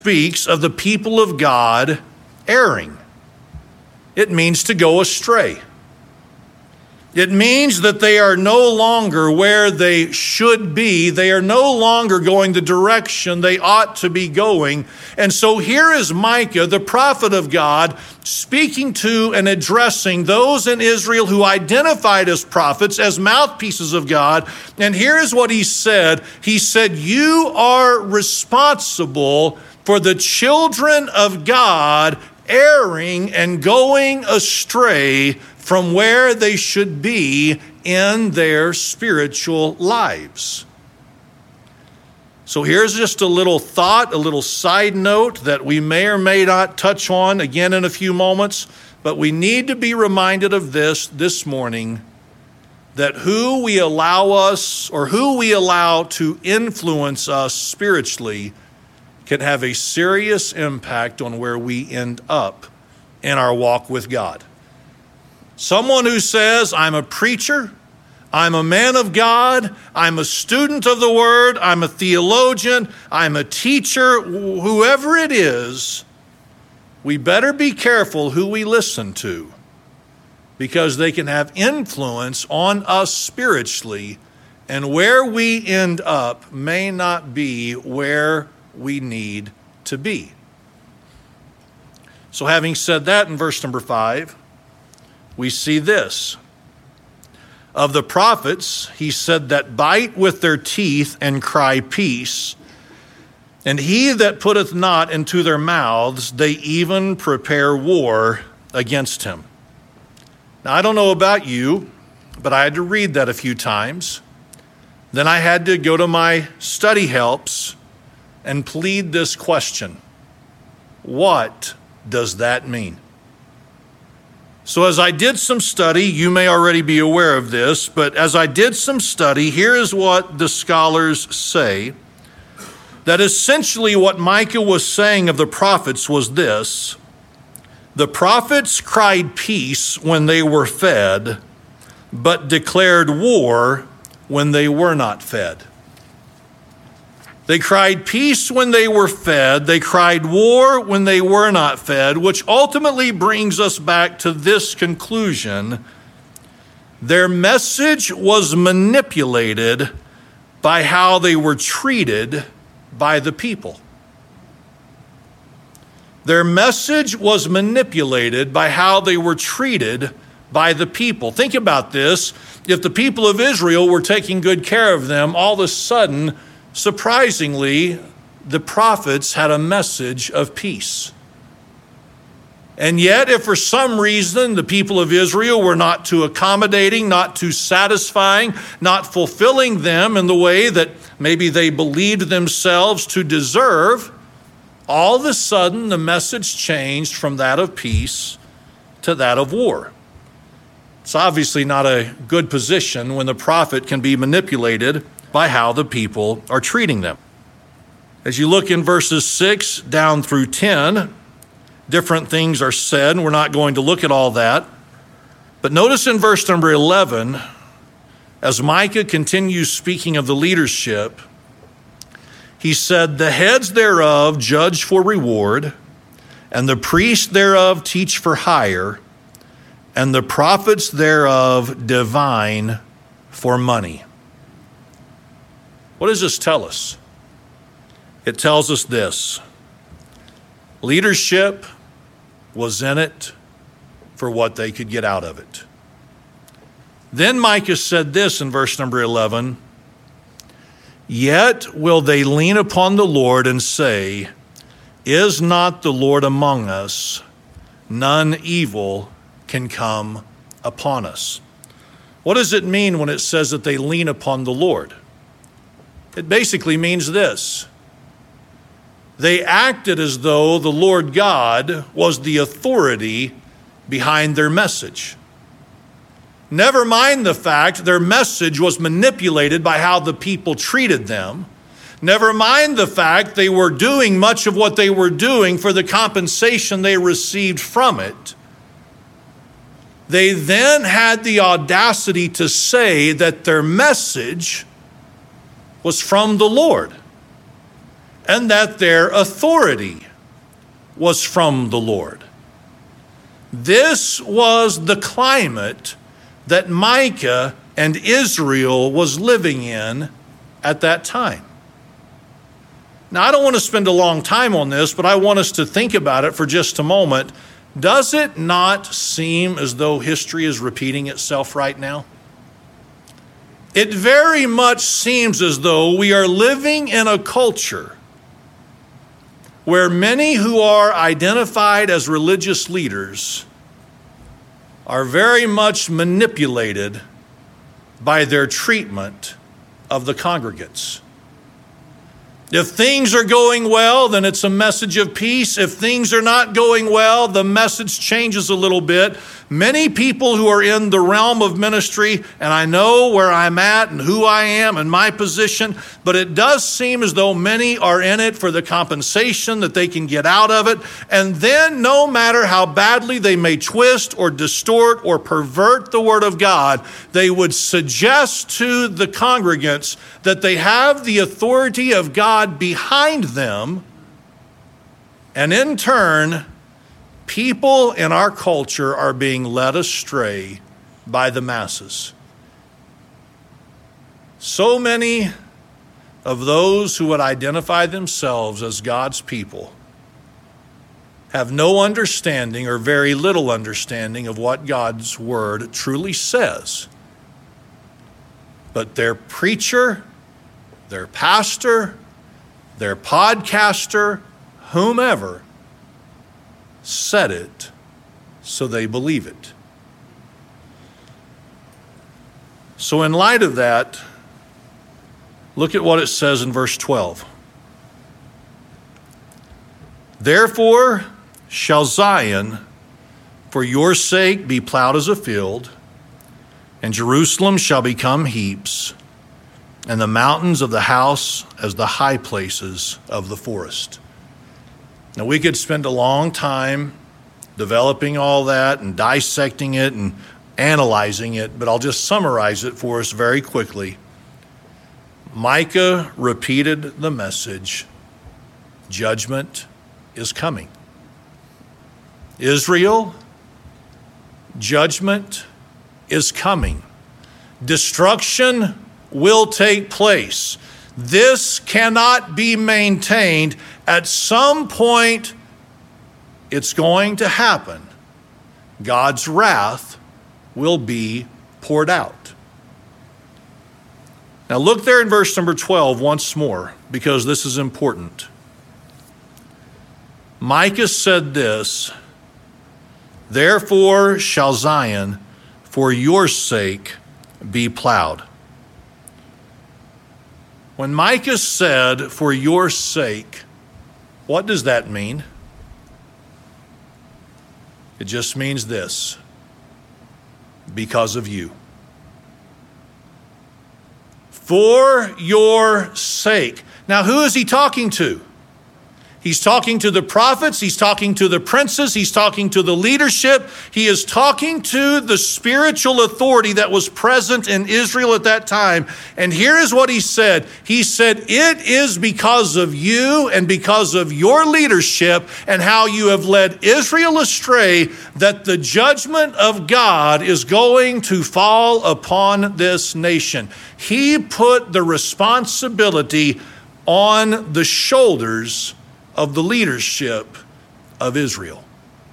speaks of the people of God erring. It means to go astray. It means that they are no longer where they should be. They are no longer going the direction they ought to be going. And so here is Micah, the prophet of God, speaking to and addressing those in Israel who identified as prophets, as mouthpieces of God. And here is what he said. He said, "You are responsible for the children of God erring and going astray from where they should be in their spiritual lives." So here's just a little thought, a little side note that we may or may not touch on again in a few moments, but we need to be reminded of this morning, that who we allow to influence us spiritually can have a serious impact on where we end up in our walk with God. Someone who says, "I'm a preacher, I'm a man of God, I'm a student of the word, I'm a theologian, I'm a teacher," whoever it is, we better be careful who we listen to, because they can have influence on us spiritually, and where we end up may not be where we need to be. So having said that, in verse number 5, we see this. Of the prophets, he said, that bite with their teeth and cry peace, and he that putteth not into their mouths, they even prepare war against him. Now, I don't know about you, but I had to read that a few times. Then I had to go to my study helps and plead this question: what does that mean? So as I did some study, you may already be aware of this, but as I did some study, here is what the scholars say, that essentially what Micah was saying of the prophets was this: the prophets cried peace when they were fed, but declared war when they were not fed. They cried peace when they were fed. They cried war when they were not fed, which ultimately brings us back to this conclusion: their message was manipulated by how they were treated by the people. Their message was manipulated by how they were treated by the people. Think about this. If the people of Israel were taking good care of them, all of a sudden, surprisingly, the prophets had a message of peace. And yet, if for some reason the people of Israel were not too accommodating, not too satisfying, not fulfilling them in the way that maybe they believed themselves to deserve, all of a sudden the message changed from that of peace to that of war. It's obviously not a good position when the prophet can be manipulated by how the people are treating them. As you look in verses 6 down through 10, different things are said, and we're not going to look at all that. But notice in verse number 11, as Micah continues speaking of the leadership, he said, "The heads thereof judge for reward, and the priests thereof teach for hire, and the prophets thereof divine for money." What does this tell us? It tells us this: leadership was in it for what they could get out of it. Then Micah said this in verse number 11, "Yet will they lean upon the Lord and say, Is not the Lord among us? None evil can come upon us." What does it mean when it says that they lean upon the Lord? It basically means this: they acted as though the Lord God was the authority behind their message. Never mind the fact their message was manipulated by how the people treated them. Never mind the fact they were doing much of what they were doing for the compensation they received from it. They then had the audacity to say that their message was from the Lord. and that their authority was from the Lord. This was the climate that Micah and Israel was living in at that time. Now, I don't want to spend a long time on this, but I want us to think about it for just a moment. Does it not seem as though history is repeating itself right now? It very much seems as though we are living in a culture where many who are identified as religious leaders are very much manipulated by their treatment of the congregants. If things are going well, then it's a message of peace. If things are not going well, the message changes a little bit. Many people who are in the realm of ministry, and I know where I'm at and who I am and my position, but it does seem as though many are in it for the compensation that they can get out of it. And then no matter how badly they may twist or distort or pervert the word of God, they would suggest to the congregants that they have the authority of God behind them, and in turn, people in our culture are being led astray by the masses. So many of those who would identify themselves as God's people have no understanding or very little understanding of what God's word truly says. But their preacher, their pastor, their podcaster, whomever, said it, so they believe it. So in light of that, look at what it says in verse 12. Therefore shall Zion for your sake be plowed as a field, and Jerusalem shall become heaps, and the mountains of the house as the high places of the forest. Now, we could spend a long time developing all that and dissecting it and analyzing it, but I'll just summarize it for us very quickly. Micah repeated the message, judgment is coming. Israel, judgment is coming. Destruction will take place. This cannot be maintained. At some point, it's going to happen. God's wrath will be poured out. Now look there in verse number 12 once more, because this is important. Micah said this, therefore shall Zion for your sake be plowed. When Micah said, for your sake, what does that mean? It just means this, because of you. For your sake. Now, who is he talking to? He's talking to the prophets, he's talking to the princes, he's talking to the leadership. He is talking to the spiritual authority that was present in Israel at that time. And here is what he said. He said, it is because of you and because of your leadership and how you have led Israel astray that the judgment of God is going to fall upon this nation. He put the responsibility on the shoulders of the leadership of Israel.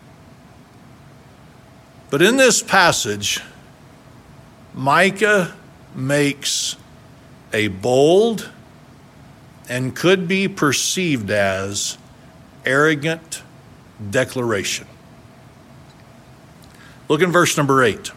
But in this passage, Micah makes a bold and could be perceived as arrogant declaration. Look in verse number 8.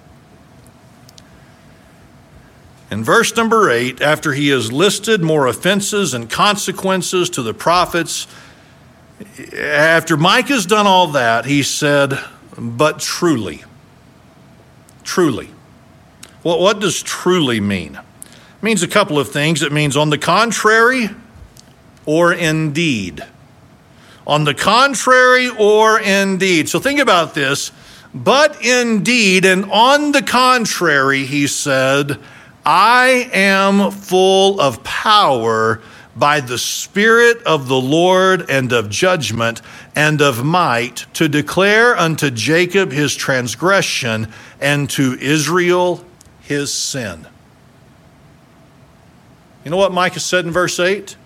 In verse number 8, after he has listed more offenses and consequences to the prophets, after Micah's done all that, he said, but truly. Truly. Well, what does truly mean? It means a couple of things. It means on the contrary or indeed. On the contrary or indeed. So think about this. But indeed and on the contrary, he said, I am full of power by the Spirit of the Lord and of judgment and of might, to declare unto Jacob his transgression and to Israel his sin. You know what Micah said in verse 8?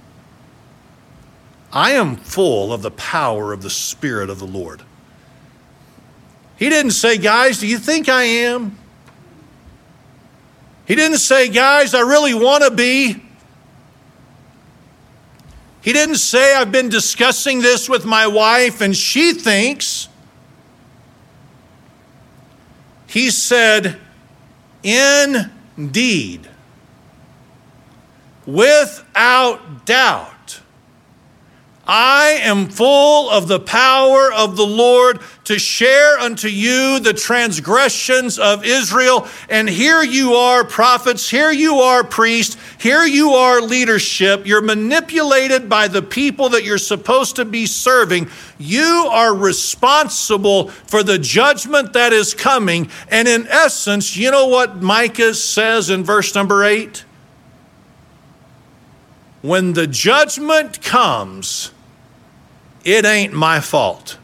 I am full of the power of the Spirit of the Lord. He didn't say, guys, do you think I am? He didn't say, guys, I really want to be. He didn't say, I've been discussing this with my wife and she thinks. He said, indeed, without doubt, I am full of the power of the Lord to share unto you the transgressions of Israel. And here you are, prophets, here you are, priests, here you are, leadership. You're manipulated by the people that you're supposed to be serving. You are responsible for the judgment that is coming. And in essence, you know what Micah says in verse number 8? When the judgment comes, it ain't my fault.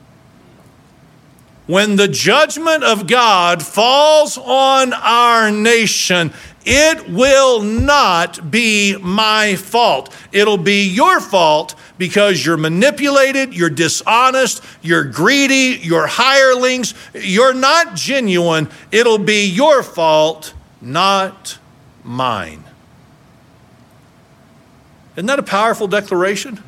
When the judgment of God falls on our nation, it will not be my fault. It'll be your fault because you're manipulated, you're dishonest, you're greedy, you're hirelings, you're not genuine. It'll be your fault, not mine. Isn't that a powerful declaration?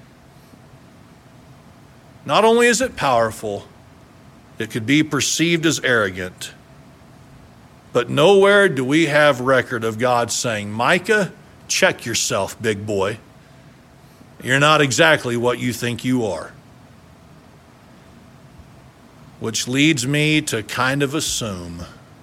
Not only is it powerful, it could be perceived as arrogant, but nowhere do we have record of God saying, Micah, check yourself, big boy. You're not exactly what you think you are. Which leads me to kind of assume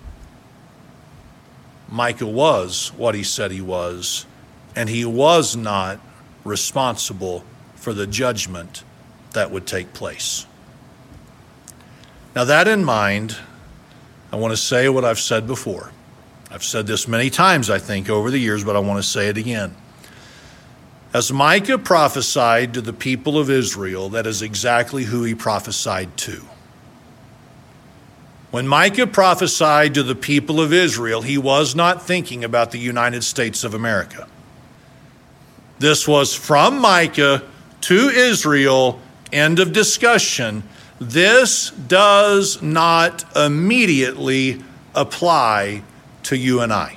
Micah was what he said he was, and he was not responsible for the judgment that would take place. Now, that in mind, I want to say what I've said before. I've said this many times, I think, over the years, but I want to say it again. As Micah prophesied to the people of Israel, that is exactly who he prophesied to. When Micah prophesied to the people of Israel, he was not thinking about the United States of America. This was from Micah to Israel, end of discussion. This does not immediately apply to you and I.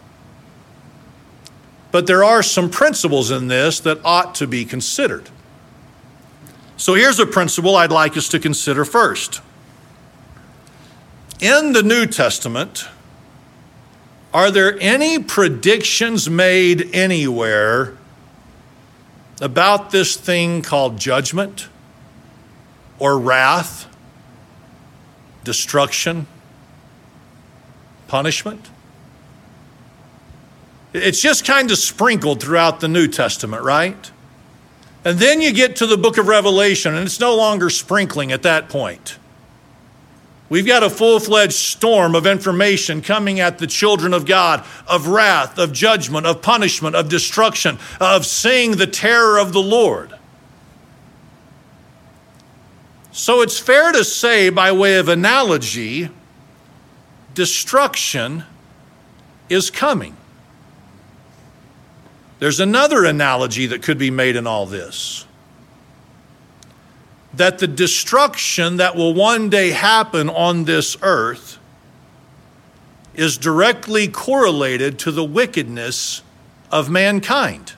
But there are some principles in this that ought to be considered. So here's a principle I'd like us to consider first. In the New Testament, are there any predictions made anywhere about this thing called judgment or wrath, destruction, punishment? It's just kind of sprinkled throughout the New Testament, right? And then you get to the book of Revelation, and it's no longer sprinkling at that point. We've got a full-fledged storm of information coming at the children of God, of wrath, of judgment, of punishment, of destruction, of seeing the terror of the Lord. So it's fair to say, by way of analogy, destruction is coming. There's another analogy that could be made in all this. That the destruction that will one day happen on this earth is directly correlated to the wickedness of mankind.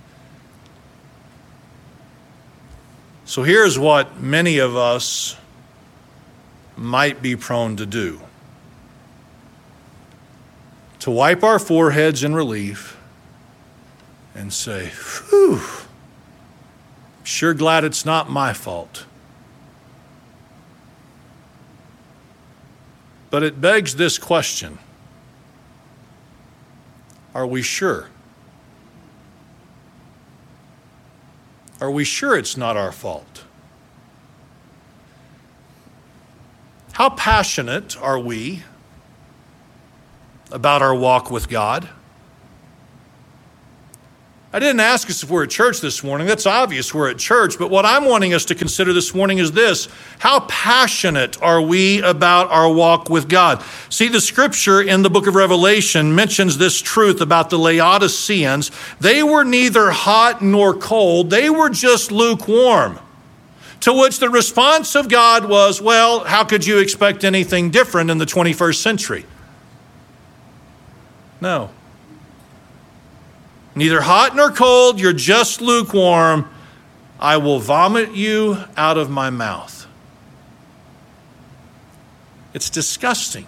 So here's what many of us might be prone to do. To wipe our foreheads in relief and say, whew, sure glad it's not my fault. But it begs this question. Are we sure? Are we sure it's not our fault? How passionate are we about our walk with God? I didn't ask us if we're at church this morning. That's obvious we're at church. But what I'm wanting us to consider this morning is this: how passionate are we about our walk with God? See, the scripture in the book of Revelation mentions this truth about the Laodiceans. They were neither hot nor cold. They were just lukewarm. To which the response of God was, well, how could you expect anything different in the 21st century? No. Neither hot nor cold, you're just lukewarm. I will vomit you out of my mouth. It's disgusting.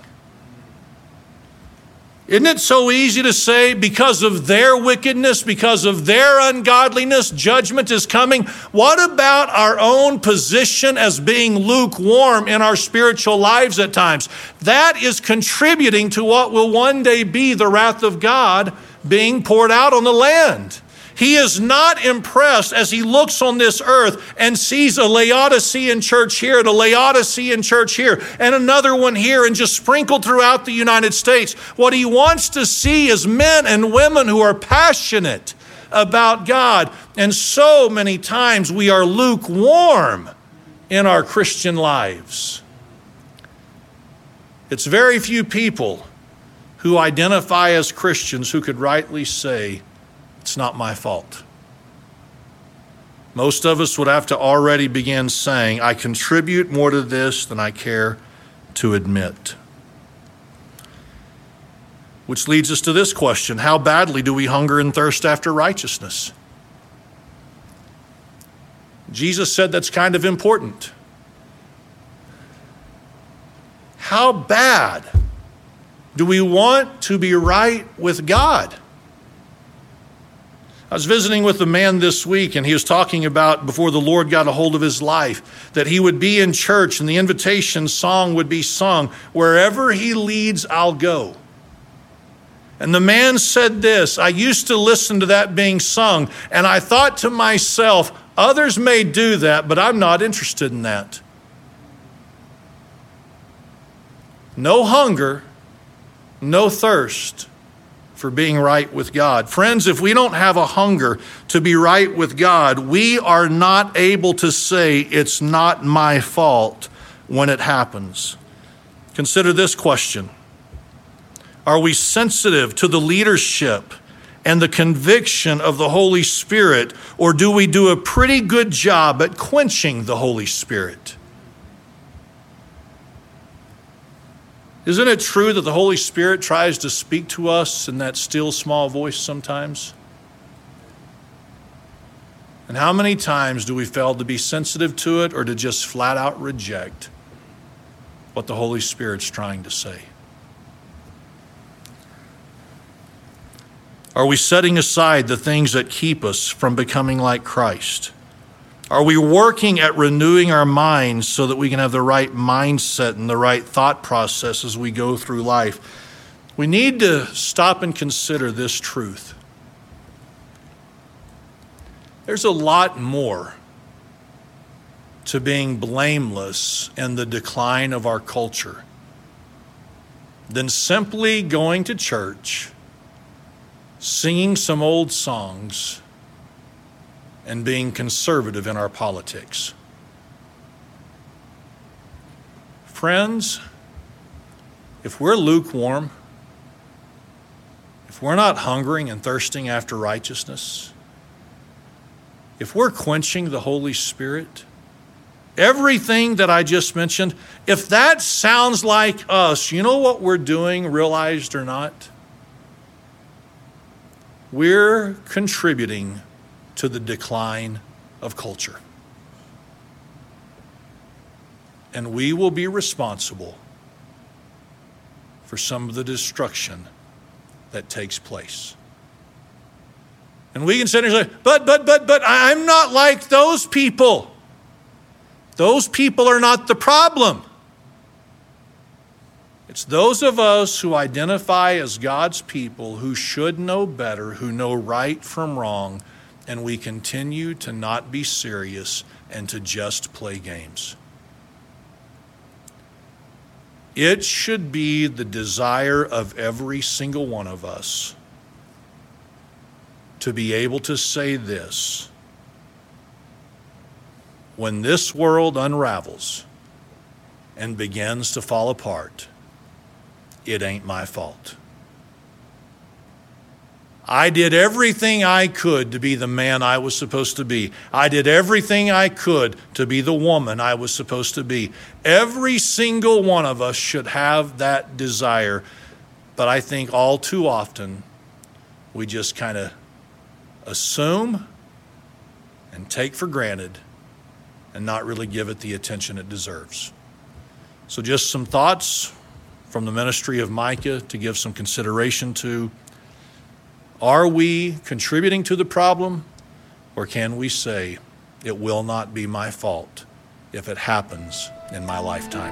Isn't it so easy to say, because of their wickedness, because of their ungodliness, judgment is coming? What about our own position as being lukewarm in our spiritual lives at times? That is contributing to what will one day be the wrath of God being poured out on the land. He is not impressed as he looks on this earth and sees a Laodicean church here and a Laodicean church here and another one here and just sprinkled throughout the United States. What he wants to see is men and women who are passionate about God. And so many times we are lukewarm in our Christian lives. It's very few people who identify as Christians who could rightly say, it's not my fault. Most of us would have to already begin saying, I contribute more to this than I care to admit. Which leads us to this question: how badly do we hunger and thirst after righteousness? Jesus said that's kind of important. How bad do we want to be right with God? I was visiting with a man this week, and he was talking about before the Lord got a hold of his life, that he would be in church and the invitation song would be sung, wherever he leads, I'll go. And the man said this: I used to listen to that being sung, and I thought to myself, others may do that, but I'm not interested in that. No hunger, no thirst for being right with God. Friends, if we don't have a hunger to be right with God, we are not able to say it's not my fault when it happens. Consider this question: are we sensitive to the leadership and the conviction of the Holy Spirit, or do we do a pretty good job at quenching the Holy Spirit? Isn't it true that the Holy Spirit tries to speak to us in that still small voice sometimes? And how many times do we fail to be sensitive to it or to just flat out reject what the Holy Spirit's trying to say? Are we setting aside the things that keep us from becoming like Christ? Are we working at renewing our minds so that we can have the right mindset and the right thought process as we go through life? We need to stop and consider this truth. There's a lot more to being blameless in the decline of our culture than simply going to church, singing some old songs, and being conservative in our politics. Friends, if we're lukewarm, if we're not hungering and thirsting after righteousness, if we're quenching the Holy Spirit, everything that I just mentioned, if that sounds like us, you know what we're doing, realized or not? We're contributing to the decline of culture. And we will be responsible for some of the destruction that takes place. And we can sit here and say, but I'm not like those people. Those people are not the problem. It's those of us who identify as God's people, who should know better, who know right from wrong, and we continue to not be serious and to just play games. It should be the desire of every single one of us to be able to say this: when this world unravels and begins to fall apart, it ain't my fault. I did everything I could to be the man I was supposed to be. I did everything I could to be the woman I was supposed to be. Every single one of us should have that desire, but I think all too often we just kind of assume and take for granted and not really give it the attention it deserves. So just some thoughts from the ministry of Micah to give some consideration to. Are we contributing to the problem, or can we say, it will not be my fault if it happens in my lifetime?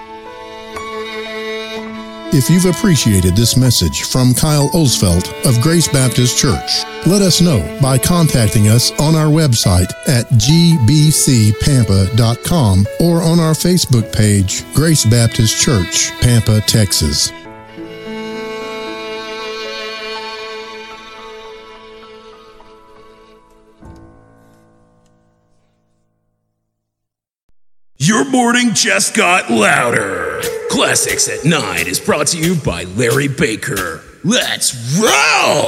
If you've appreciated this message from Kyle Osfelt of Grace Baptist Church, let us know by contacting us on our website at gbcpampa.com or on our Facebook page, Grace Baptist Church, Pampa, Texas. Your morning just got louder. Classics at 9 is brought to you by Larry Baker. Let's roll!